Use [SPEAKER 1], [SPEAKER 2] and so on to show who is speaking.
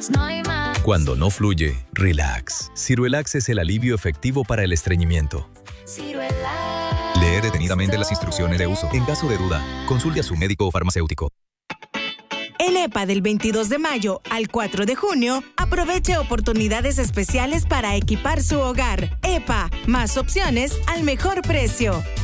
[SPEAKER 1] no hay más.
[SPEAKER 2] Cuando no fluye, relax. Ciruelax es el alivio efectivo para el estreñimiento.
[SPEAKER 1] Ciruelax.
[SPEAKER 3] Lee detenidamente las instrucciones de uso. En caso de duda, consulte a su médico o farmacéutico.
[SPEAKER 4] En EPA del 22 de mayo al 4 de junio, aproveche oportunidades especiales para equipar su hogar. EPA, más opciones al mejor precio.